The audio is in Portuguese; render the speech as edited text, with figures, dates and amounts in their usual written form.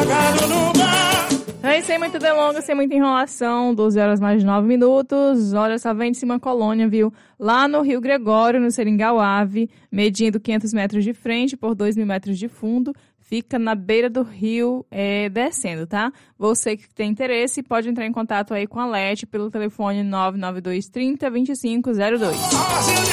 Aí, sem muita delonga, sem muita enrolação, 12 horas mais 9 minutos. Olha, só vende-se uma colônia, viu? Lá no Rio Gregório, no Seringal-Ave, medindo 500 metros de frente por 2.000 metros de fundo. Fica na beira do rio, descendo, tá? Você que tem interesse pode entrar em contato aí com a Lete pelo telefone 99230 2502.